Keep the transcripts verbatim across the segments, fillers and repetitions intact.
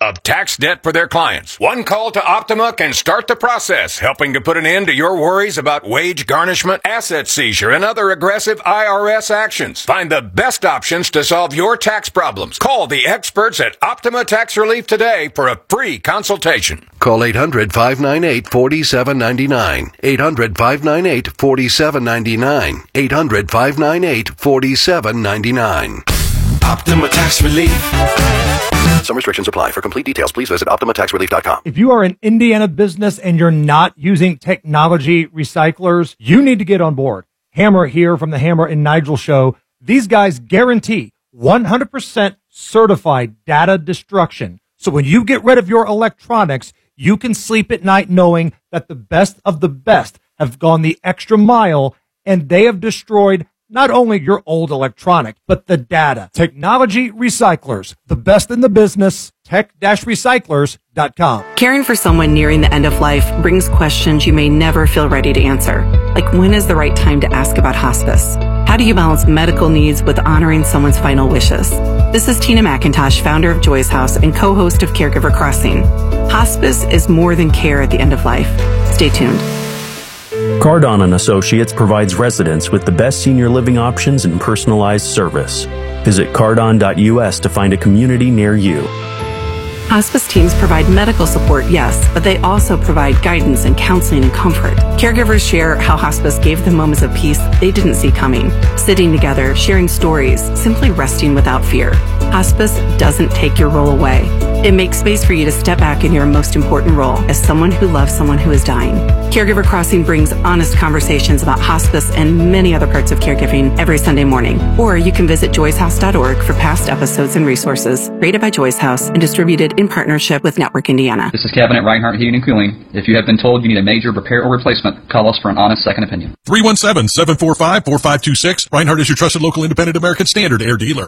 of tax debt for their clients. One call to Optima can start the process, helping to put an end to your worries about wage garnishment, asset seizure, and other aggressive I R S actions. Find the best options to solve your tax problems. Call the experts at Optima Tax Relief today for a free consultation. Call eight hundred, five nine eight, four seven nine nine. eight hundred, five nine eight, four seven nine nine. eight hundred, five nine eight, four seven nine nine. Optima Tax Relief. Some restrictions apply. For complete details, please visit Optima Tax Relief dot com. If you are an Indiana business and you're not using technology recyclers, you need to get on board. Hammer here from the Hammer and Nigel Show. These guys guarantee one hundred percent certified data destruction. So when you get rid of your electronics, you can sleep at night knowing that the best of the best have gone the extra mile and they have destroyed not only your old electronic, but the data. Technology recyclers, the best in the business, tech recyclers dot com. Caring for someone nearing the end of life brings questions you may never feel ready to answer. Like, when is the right time to ask about hospice? How do you balance medical needs with honoring someone's final wishes? This is Tina McIntosh, founder of Joy's House and co-host of Caregiver Crossing. Hospice is more than care at the end of life. Stay tuned. Cardon and Associates provides residents with the best senior living options and personalized service. Visit cardon dot U S to find a community near you. Hospice teams provide medical support, yes, but they also provide guidance and counseling and comfort. Caregivers share how hospice gave them moments of peace they didn't see coming. Sitting together, sharing stories, simply resting without fear. Hospice doesn't take your role away. It makes space for you to step back in your most important role as someone who loves someone who is dying. Caregiver Crossing brings honest conversations about hospice and many other parts of caregiving every Sunday morning. Or you can visit joys house dot org for past episodes and resources. Created by Joy's House and distributed in partnership with Network Indiana. This is Kevin at Reinhardt Heating and Cooling. If you have been told you need a major repair or replacement, call us for an honest second opinion. three one seven, seven four five, four five two six. Reinhardt is your trusted local independent American Standard air dealer.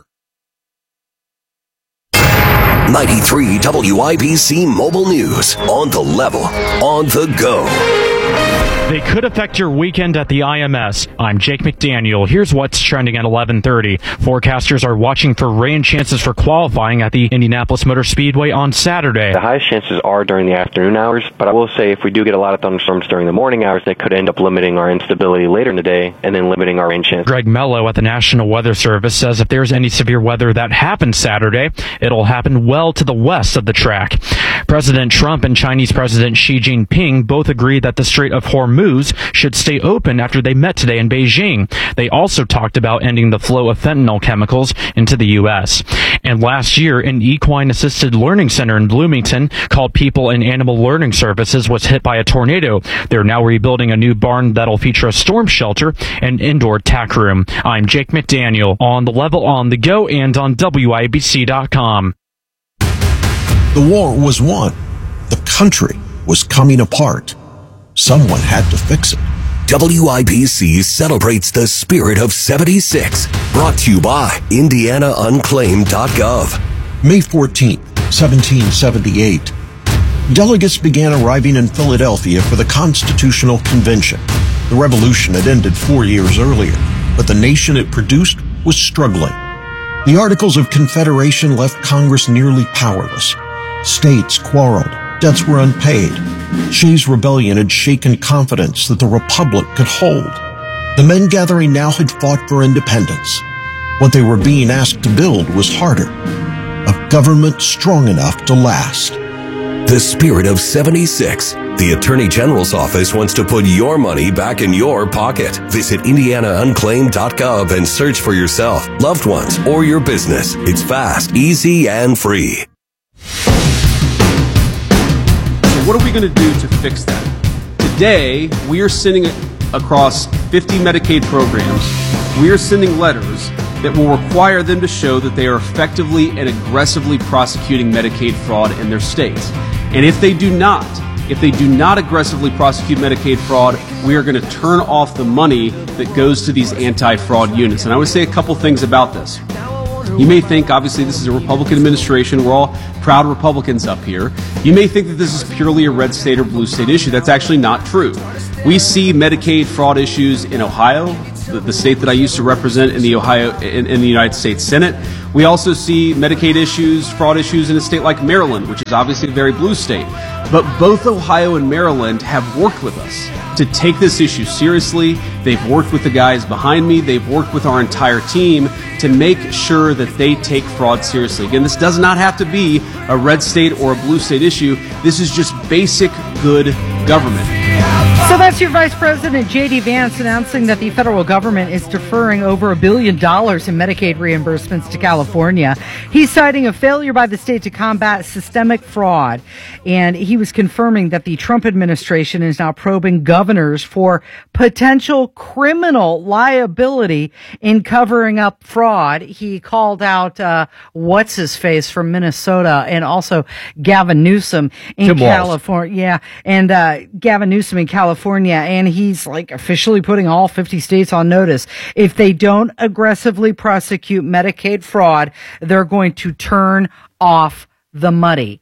ninety-three W I B C Mobile News. On the level. On the go. They could affect your weekend at the I M S. I'm Jake McDaniel. Here's what's trending at eleven thirty. Forecasters are watching for rain chances for qualifying at the Indianapolis Motor Speedway on Saturday. The highest chances are during the afternoon hours, but I will say if we do get a lot of thunderstorms during the morning hours, they could end up limiting our instability later in the day and then limiting our rain chance. Greg Mello at the National Weather Service says if there's any severe weather that happens Saturday, it'll happen well to the west of the track. President Trump and Chinese President Xi Jinping both agreed that the Strait of Hormuz should stay open after they met today in Beijing. They also talked about ending the flow of fentanyl chemicals into the U S. And last year, an equine assisted learning center in Bloomington called People and Animal Learning Services was hit by a tornado. They're now rebuilding a new barn that'll feature a storm shelter and indoor tack room. I'm Jake McDaniel on the level, on the go, and on W I B C dot com. The war was won. The country was coming apart. Someone had to fix it. W I B C celebrates the spirit of seventy-six. Brought to you by Indiana Unclaimed dot gov. May fourteenth, seventeen seventy-eight. Delegates began arriving in Philadelphia for the Constitutional Convention. The revolution had ended four years earlier, but the nation it produced was struggling. The Articles of Confederation left Congress nearly powerless. States quarreled. Debts were unpaid. Shays' rebellion had shaken confidence that the Republic could hold. The men gathering now had fought for independence. What they were being asked to build was harder. A government strong enough to last. The spirit of seventy-six. The Attorney General's office wants to put your money back in your pocket. Visit Indiana Unclaimed dot gov and search for yourself, loved ones, or your business. It's fast, easy, and free. What are we going to do to fix that? Today, we are sending across fifty Medicaid programs, we are sending letters that will require them to show that they are effectively and aggressively prosecuting Medicaid fraud in their states. And if they do not, if they do not aggressively prosecute Medicaid fraud, we are going to turn off the money that goes to these anti-fraud units. And I would say a couple things about this. You may think, obviously, this is a Republican administration. We're all proud Republicans up here. You may think that this is purely a red state or blue state issue. That's actually not true. We see Medicaid fraud issues in Ohio, the, the state that I used to represent in the Ohio in, in the United States Senate. We also see Medicaid issues, fraud issues in a state like Maryland, which is obviously a very blue state. But both Ohio and Maryland have worked with us to take this issue seriously. They've worked with the guys behind me. They've worked with our entire team to make sure that they take fraud seriously. Again, this does not have to be a red state or a blue state issue. This is just basic good government. So that's your Vice President J D Vance announcing that the federal government is deferring over a billion dollars in Medicaid reimbursements to California. He's citing a failure by the state to combat systemic fraud. And he was confirming that the Trump administration is now probing governors for potential criminal liability in covering up fraud. He called out uh, what's his face from Minnesota and also Gavin Newsom in California. Yeah, and uh, Gavin Newsom in California, and he's like officially putting all fifty states on notice. If they don't aggressively prosecute Medicaid fraud, they're going to turn off the money.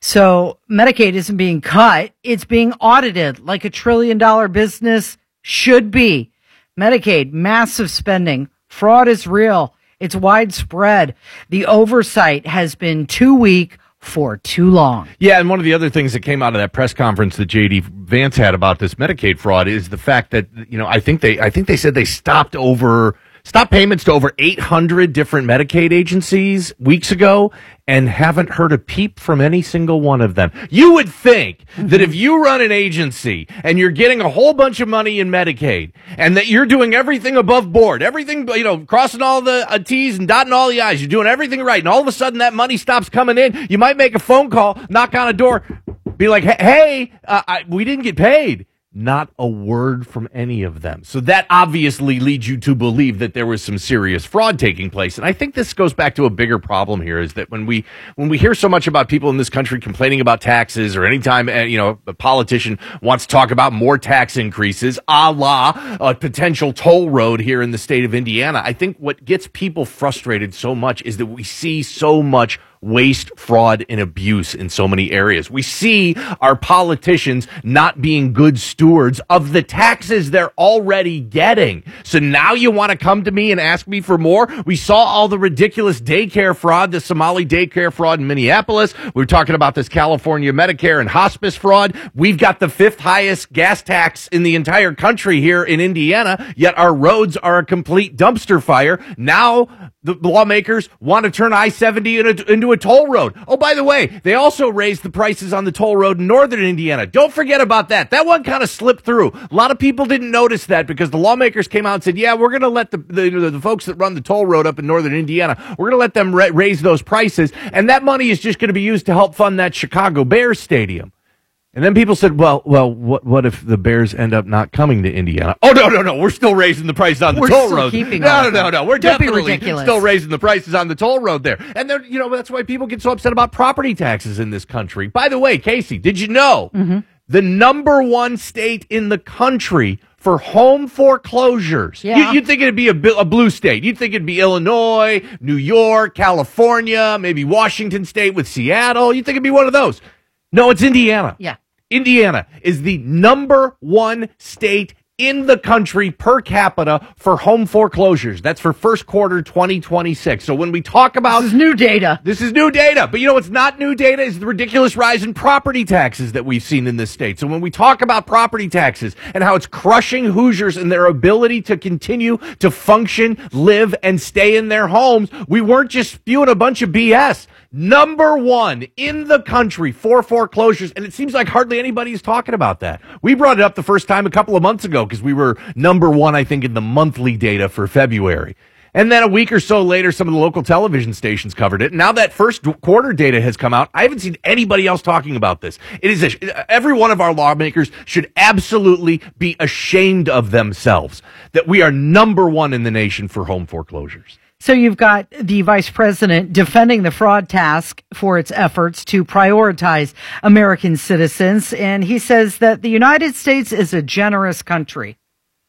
So Medicaid isn't being cut. It's being audited like a trillion dollar business should be. Medicaid, massive spending. Fraud is real. It's widespread. The oversight has been too weak for too long. Yeah, and one of the other things that came out of that press conference that J D Vance had about this Medicaid fraud is the fact that, you know, I think they I think they said they stopped over stopped payments to over eight hundred different Medicaid agencies weeks ago and haven't heard a peep from any single one of them. You would think that if you run an agency and you're getting a whole bunch of money in Medicaid and that you're doing everything above board, everything, you know, crossing all the uh, T's and dotting all the I's, you're doing everything right, and all of a sudden that money stops coming in, you might make a phone call, knock on a door, be like, hey, uh, I, we didn't get paid. Not a word from any of them. So that obviously leads you to believe that there was some serious fraud taking place. And I think this goes back to a bigger problem here, is that when we when we hear so much about people in this country complaining about taxes, or anytime, uh, you know, a politician wants to talk about more tax increases, a la a potential toll road here in the state of Indiana, I think what gets people frustrated so much is that we see so much waste, fraud, and abuse in so many areas. We see our politicians not being good stewards of the taxes they're already getting. So now you want to come to me and ask me for more? We saw all the ridiculous daycare fraud, the Somali daycare fraud in Minneapolis. We were talking about this California Medicare and hospice fraud. We've got the fifth highest gas tax in the entire country here in Indiana, yet our roads are a complete dumpster fire. Now the lawmakers want to turn I seventy into, into a toll road. Oh, by the way, they also raised the prices on the toll road in northern Indiana. Don't forget about that. That one kind of slipped through. A lot of people didn't notice that because the lawmakers came out and said, yeah, we're going to let the, the the folks that run the toll road up in northern Indiana, we're going to let them ra- raise those prices, and that money is just going to be used to help fund that Chicago Bears stadium. And then people said, well, well, what what if the Bears end up not coming to Indiana? Oh, no, no, no. We're still raising the price on the we're toll still road. Keeping no, no, no, no. We're Don't definitely still raising the prices on the toll road there. And then, you know, that's why people get so upset about property taxes in this country. By the way, Casey, did you know mm-hmm. the number one state in the country for home foreclosures? Yeah. You, you'd think it'd be a, a blue state. You'd think it'd be Illinois, New York, California, maybe Washington State with Seattle. You'd think it'd be one of those. No, it's Indiana. Yeah. Indiana is the number one state in the country per capita for home foreclosures. That's for first quarter twenty twenty-six. So when we talk about... This is new data. This is new data. But you know what's not new data is the ridiculous rise in property taxes that we've seen in this state. So when we talk about property taxes and how it's crushing Hoosiers and their ability to continue to function, live, and stay in their homes, we weren't just spewing a bunch of B S. Number one in the country for foreclosures, and it seems like hardly anybody is talking about that. We brought it up the first time a couple of months ago because we were number one, I think, in the monthly data for February. And then a week or so later, some of the local television stations covered it. Now that first quarter data has come out, I haven't seen anybody else talking about this. It is a, every one of our lawmakers should absolutely be ashamed of themselves that we are number one in the nation for home foreclosures. So you've got the vice president defending the fraud task for its efforts to prioritize American citizens. And he says that the United States is a generous country.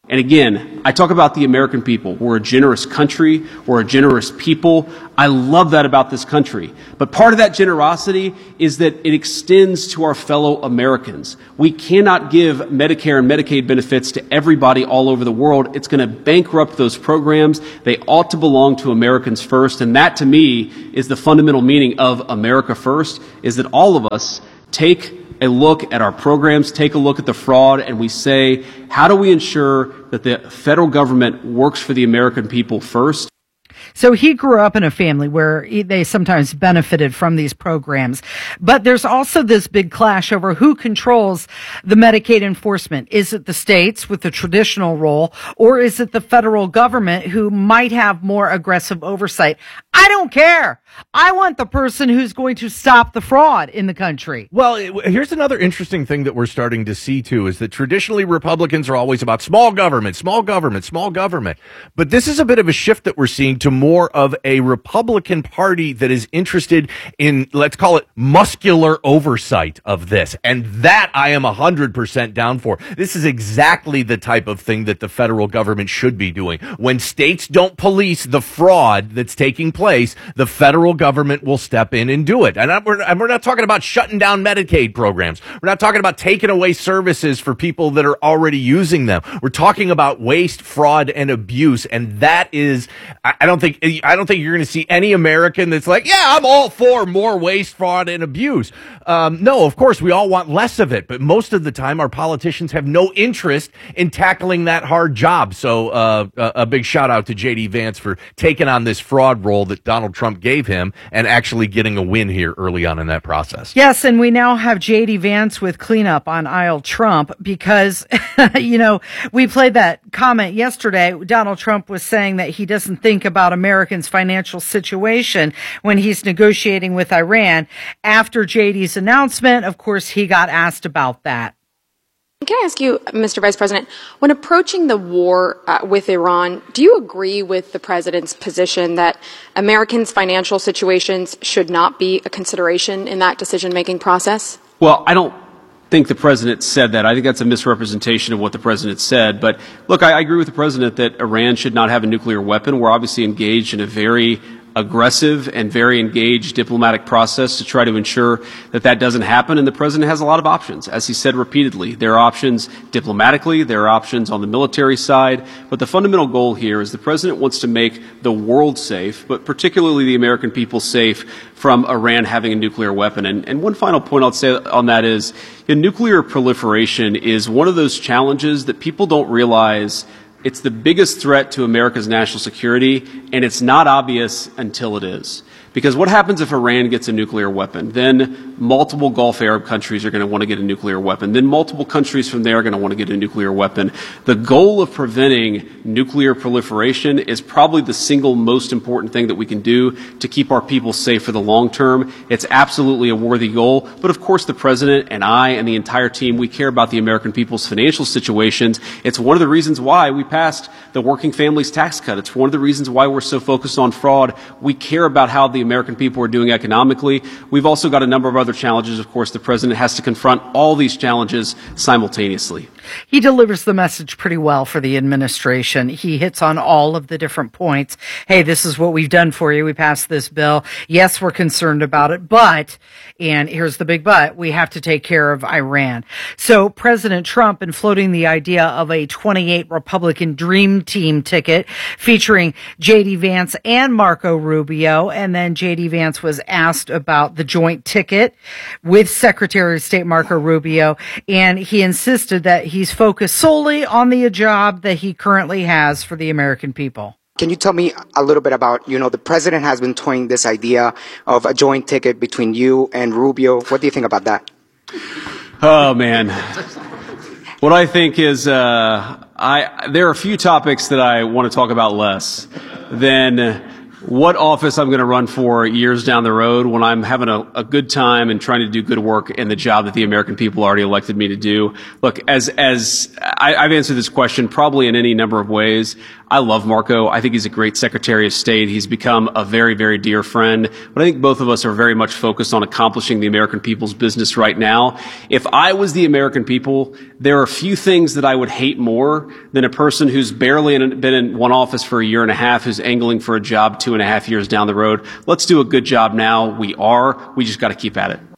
And again, I talk about the American people. We're a generous country. We're a generous people. I love that about this country. But part of that generosity is that it extends to our fellow Americans. We cannot give Medicare and Medicaid benefits to everybody all over the world. It's going to bankrupt those programs. They ought to belong to Americans first. And that, to me, is the fundamental meaning of America First, is that all of us take a look at our programs, take a look at the fraud, and we say, how do we ensure that the federal government works for the American people first? So he grew up in a family where he, they sometimes benefited from these programs. But there's also this big clash over who controls the Medicaid enforcement. Is it the states with the traditional role, or is it the federal government who might have more aggressive oversight? I don't care. I want the person who's going to stop the fraud in the country. Well, it, here's another interesting thing that we're starting to see, too, is that traditionally Republicans are always about small government, small government, small government. But this is a bit of a shift that we're seeing to more of a Republican Party that is interested in, let's call it, muscular oversight of this. And that I am one hundred percent down for. This is exactly the type of thing that the federal government should be doing. When states don't police the fraud that's taking place, the federal government will step in and do it. And, I, we're, and we're not talking about shutting down Medicaid programs. We're not talking about taking away services for people that are already using them. We're talking about waste, fraud, and abuse. And that is, I, I don't think I don't think you're going to see any American that's like, yeah, I'm all for more waste, fraud, and abuse. Um, no, of course, we all want less of it. But most of the time, our politicians have no interest in tackling that hard job. So uh, a, a big shout out to J D Vance for taking on this fraud role that Donald Trump gave him and actually getting a win here early on in that process. Yes, and we now have J D Vance with cleanup on aisle Trump because, you know, we played that comment yesterday. Donald Trump was saying that he doesn't think about Americans' financial situation when he's negotiating with Iran. After J D's announcement, of course, he got asked about that. Can I ask you, Mister Vice President, when approaching the war uh, with Iran, do you agree with the president's position that Americans' financial situations should not be a consideration in that decision-making process? Well, I don't think the president said that. I think that's a misrepresentation of what the president said. But look, I, I agree with the president that Iran should not have a nuclear weapon. We're obviously engaged in a very aggressive and very engaged diplomatic process to try to ensure that that doesn't happen. And the president has a lot of options. As he said repeatedly, there are options diplomatically, there are options on the military side. But the fundamental goal here is the president wants to make the world safe, but particularly the American people safe from Iran having a nuclear weapon. And, and one final point I'll say on that is, you know, nuclear proliferation is one of those challenges that people don't realize. It's the biggest threat to America's national security, and it's not obvious until it is. Because what happens if Iran gets a nuclear weapon? Then multiple Gulf Arab countries are going to want to get a nuclear weapon. Then multiple countries from there are going to want to get a nuclear weapon. The goal of preventing nuclear proliferation is probably the single most important thing that we can do to keep our people safe for the long term. It's absolutely a worthy goal. But of course, the president and I and the entire team, we care about the American people's financial situations. It's one of the reasons why we passed the Working Families Tax Cut. It's one of the reasons why we're so focused on fraud. We care about how the American people are doing economically. We've also got a number of other challenges. Of course, the president has to confront all these challenges simultaneously. He delivers the message pretty well for the administration. He hits on all of the different points. Hey, this is what we've done for you. We passed this bill. Yes, we're concerned about it, but, and here's the big but, we have to take care of Iran. So President Trump, in floating the idea of a twenty-eight Republican Dream Team ticket featuring J D Vance and Marco Rubio, and then J D Vance was asked about the joint ticket with Secretary of State Marco Rubio, and he insisted that he's focused solely on the job that he currently has for the American people. Can you tell me a little bit about, you know, the president has been toying this idea of a joint ticket between you and Rubio. What do you think about that? Oh, man. What I think is, uh, I, there are a few topics that I want to talk about less than what office I'm going to run for years down the road when I'm having a, a good time and trying to do good work in the job that the American people already elected me to do. Look, as, as I, I've answered this question probably in any number of ways. I love Marco. I think he's a great Secretary of State. He's become a very, very dear friend. But I think both of us are very much focused on accomplishing the American people's business right now. If I was the American people, there are few things that I would hate more than a person who's barely in, been in one office for a year and a half, who's angling for a job two and a half years down the road. Let's do a good job now. We are. We just got to keep at it.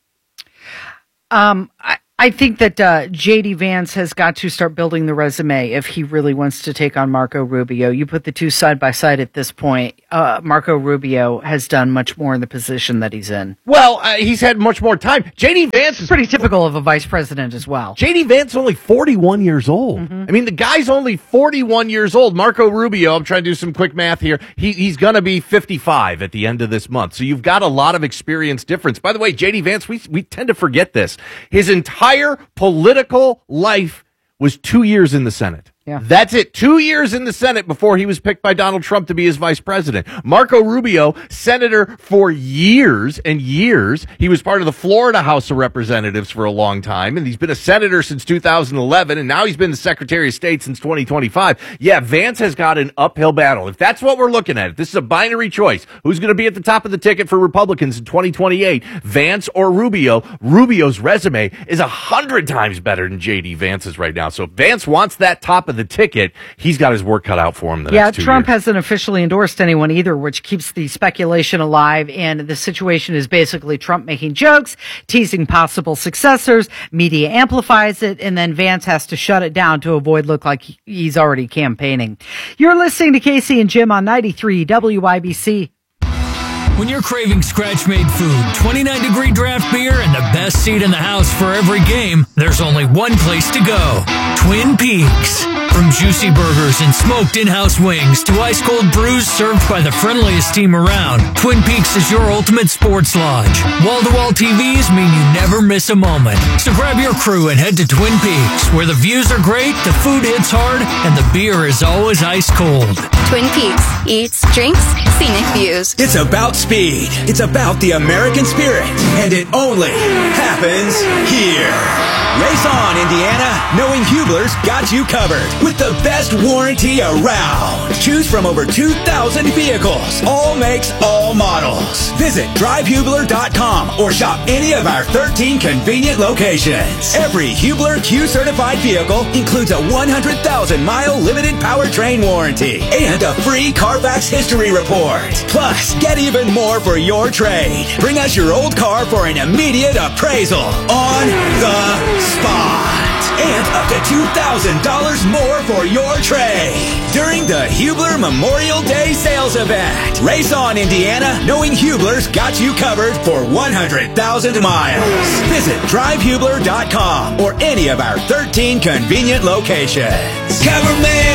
Um, I, I think that uh, J D. Vance has got to start building the resume if he really wants to take on Marco Rubio. You put the two side by side at this point. Uh, Marco Rubio has done much more in the position that he's in. Well, uh, he's had much more time. J D. Vance is pretty typical of a vice president as well. J D. Vance is only forty-one years old. Mm-hmm. I mean, the guy's only forty-one years old. Marco Rubio, I'm trying to do some quick math here. He, he's going to be fifty-five at the end of this month. So you've got a lot of experience difference. By the way, J D. Vance, we, we tend to forget this. His entire political life was two years in the Senate. Yeah. That's it. Two years in the Senate before he was picked by Donald Trump to be his vice president. Marco Rubio, senator for years and years. He was part of the Florida House of Representatives for a long time, and he's been a senator since two thousand eleven, and now he's been the Secretary of State since twenty twenty-five. Yeah, Vance has got an uphill battle. If that's what we're looking at, if this is a binary choice, who's going to be at the top of the ticket for Republicans in twenty twenty-eight, Vance or Rubio? Rubio's resume is a hundred times better than J D. Vance's right now. So if Vance wants that top of the ticket, he's got his work cut out for him the yeah, next two Trump years. hasn't officially endorsed anyone either, which keeps the speculation alive. And the situation is basically Trump making jokes, teasing possible successors. Media amplifies it, and then Vance has to shut it down to avoid look like he's already campaigning. You're listening to Casey and Jim on ninety-three W I B C. When you're craving scratch-made food, twenty-nine degree draft beer, and the best seat in the house for every game, there's only one place to go. Twin Peaks. From juicy burgers and smoked in-house wings to ice-cold brews served by the friendliest team around, Twin Peaks is your ultimate sports lodge. Wall-to-wall T Vs mean you never miss a moment. So grab your crew and head to Twin Peaks, where the views are great, the food hits hard, and the beer is always ice-cold. Twin Peaks. Eats, drinks, scenic views. It's about speed. It's about the American spirit. And it only happens here. Race on, Indiana. Knowing Hubler's got you covered with the best warranty around. Choose from over two thousand vehicles. All makes, all models. Visit drive hubler dot com or shop any of our thirteen convenient locations. Every Hubler Q-certified vehicle includes a one hundred thousand mile limited powertrain warranty and a free Carfax history report. Plus, get even more for your trade. Bring us your old car for an immediate appraisal on the spot. And up to two thousand dollars more for your trade during the Hubler Memorial Day sales event. Race on, Indiana, knowing Hubler's got you covered for one hundred thousand miles. Visit drive hubler dot com or any of our thirteen convenient locations. Cover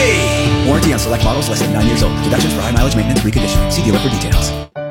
me! Warranty on select models less than nine years old. Deductions for high mileage maintenance reconditioning. See dealer for details.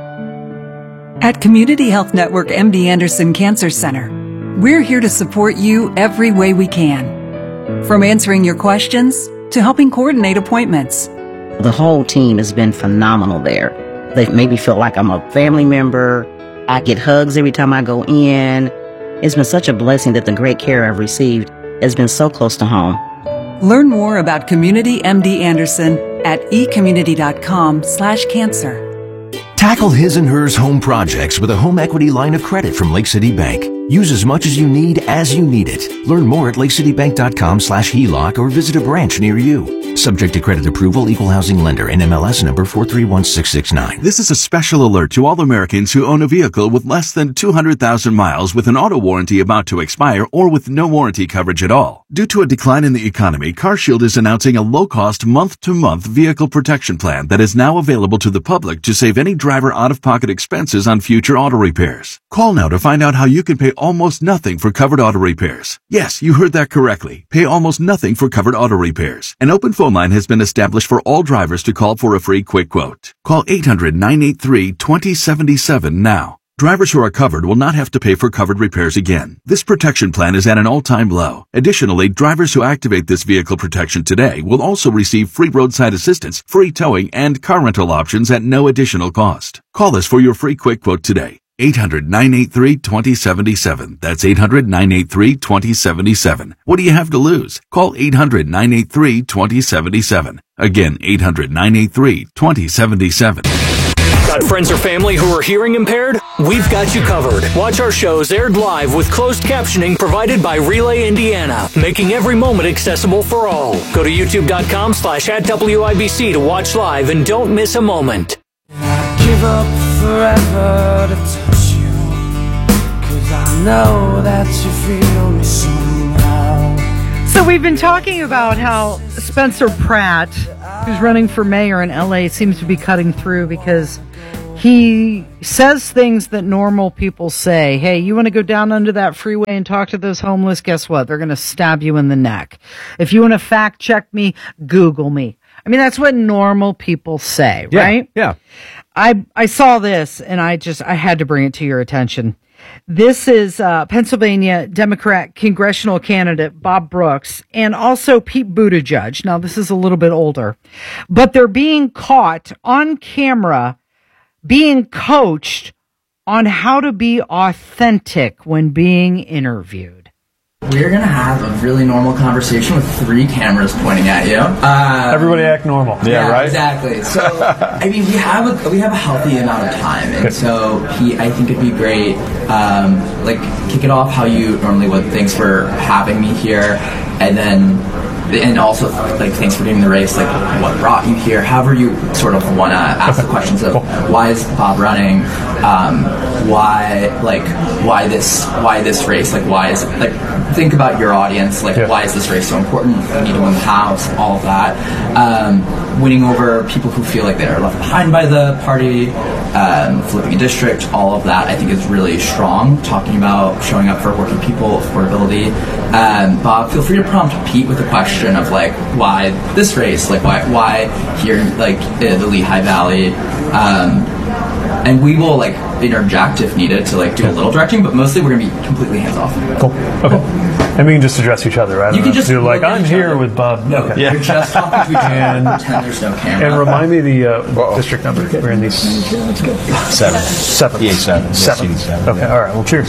At Community Health Network M D Anderson Cancer Center, we're here to support you every way we can. From answering your questions to helping coordinate appointments. The whole team has been phenomenal there. They made me feel like I'm a family member. I get hugs every time I go in. It's been such a blessing that the great care I've received has been so close to home. Learn more about Community M D Anderson at ecommunity.com slash cancer. Tackle his and hers home projects with a home equity line of credit from Lake City Bank. Use as much as you need as you need it. Learn more at lakecitybank.com slash HELOC or visit a branch near you. Subject to credit approval, equal housing lender, N M L S number four three one six six nine. This is a special alert to all Americans who own a vehicle with less than two hundred thousand miles with an auto warranty about to expire or with no warranty coverage at all. Due to a decline in the economy, CarShield is announcing a low-cost month-to-month vehicle protection plan that is now available to the public to save any driver out-of-pocket expenses on future auto repairs. Call now to find out how you can pay almost nothing for covered auto repairs. Yes, you heard that correctly. Pay almost nothing for covered auto repairs. An open phone line has been established for all drivers to call for a free quick quote. Call eight hundred, nine eight three, two zero seven seven now. Drivers who are covered will not have to pay for covered repairs again. This protection plan is at an all-time low. Additionally, drivers who activate this vehicle protection today will also receive free roadside assistance, free towing, and car rental options at no additional cost. Call us for your free quick quote today. eight hundred, nine eight three, two zero seven seven. That's eight hundred, nine eight three, two zero seven seven. What do you have to lose? Call eight hundred, nine eight three, two zero seven seven. Again, eight hundred, nine eight three, two zero seven seven. Got friends or family who are hearing impaired? We've got you covered. Watch our shows aired live with closed captioning provided by Relay Indiana, making every moment accessible for all. Go to youtube.com slash at WIBC to watch live and don't miss a moment. Give up forever to touch you, 'cause I know that you feel me somehow. So we've been talking about how Spencer Pratt, who's running for mayor in L A, seems to be cutting through because he says things that normal people say. Hey, you want to go down under that freeway and talk to those homeless? Guess what? They're going to stab you in the neck. If you want to fact check me, Google me. I mean, that's what normal people say, Yeah, right? yeah. I I saw this and I just, I had to bring it to your attention. This is uh, Pennsylvania Democrat congressional candidate Bob Brooks and also Pete Buttigieg. Now, this is a little bit older, but they're being caught on camera being coached on how to be authentic when being interviewed. We're going to have a really normal conversation with three cameras pointing at you. Um, Everybody act normal. Yeah, Yeah, right? Exactly. So, I mean, we have a we have a healthy amount of time, and so Pete, I think it'd be great. Um, like, kick it off how you normally would. Thanks for having me here, and then, and also like thanks for doing the race. Like, what brought you here? However, you sort of want to ask the questions of why is Bob running? Um, why like why this why this race? Like, why is like think about your audience. Like, yeah. Why is this race so important? We need to win the House. All of that. Um, winning over people who feel like they're left behind by the party. Um, flipping a district. All of that I think is really strong. Talking about showing up for working people, affordability. Um, Bob, feel free to prompt Pete with a question of like why this race, like why why here, like in the Lehigh Valley, um, and we will like interject if needed to like do a little directing, but mostly we're gonna be completely hands off. Cool. Okay. And we can just address each other, right? You can just do like I'm here other. with Bob. No, okay. You're just talking to each other and pretend there's no camera. And remind me the uh, district number. We're in these seven. Seven. P A seven. Seven. Yeah, seven. Okay. Yeah. All right. Well, cheers.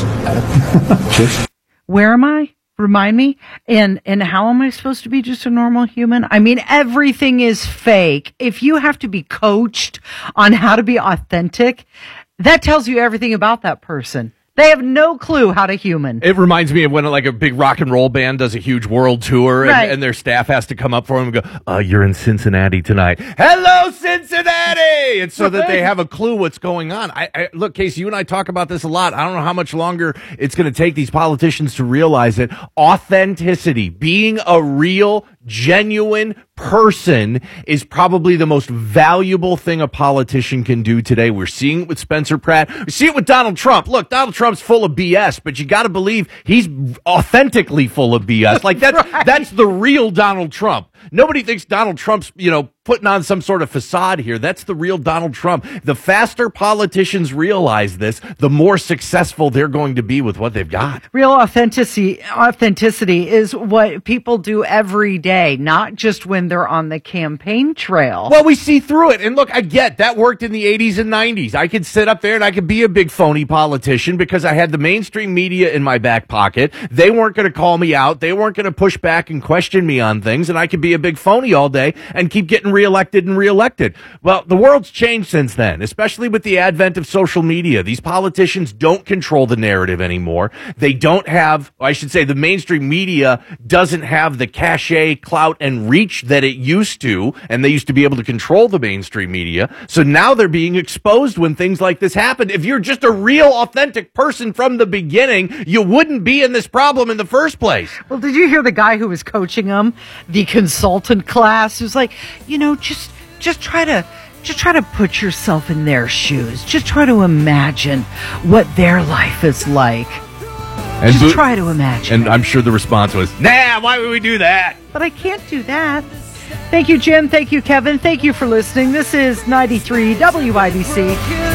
Cheers. Where am I? Remind me. And and how am I supposed to be just a normal human? I mean, everything is fake. If you have to be coached on how to be authentic, that tells you everything about that person. They have no clue how to human. It reminds me of when like a big rock and roll band does a huge world tour and, Right. and their staff has to come up for them and go, uh, you're in Cincinnati tonight. Hello, Cincinnati! And so that they have a clue what's going on. I, I Look, Casey, you and I talk about this a lot. I don't know how much longer it's going to take these politicians to realize it. Authenticity, being a real, genuine person is probably the most valuable thing a politician can do today. We're seeing it with Spencer Pratt. We see it with Donald Trump. Look, Donald Trump's full of B S, but you got to believe he's authentically full of B S. Like that's right. That's the real Donald Trump. Nobody thinks Donald Trump's, you know, putting on some sort of facade here. That's the real Donald Trump. The faster politicians realize this, the more successful they're going to be with what they've got. Real authenticity, authenticity is what people do every day, not just when they're on the campaign trail. Well, we see through it. And look, I get that worked in the eighties and nineties. I could sit up there and I could be a big phony politician because I had the mainstream media in my back pocket. They weren't going to call me out. They weren't going to push back and question me on things. And I could be a big phony all day and keep getting reelected and reelected. Well, the world's changed since then, especially with the advent of social media. These politicians don't control the narrative anymore. They don't have, I should say, the mainstream media doesn't have the cachet, clout, and reach that it used to, and they used to be able to control the mainstream media. So now they're being exposed when things like this happen. If you're just a real, authentic person from the beginning, you wouldn't be in this problem in the first place. Well, did you hear the guy who was coaching them, the consultant class, who's like, you know, just just try to just try to put yourself in their shoes. Just try to imagine what their life is like. And just bo- try to imagine. And I'm sure the response was, nah, why would we do that? But I can't do that. Thank you, Jim. Thank you, Kevin. Thank you for listening. This is ninety-three W I B C.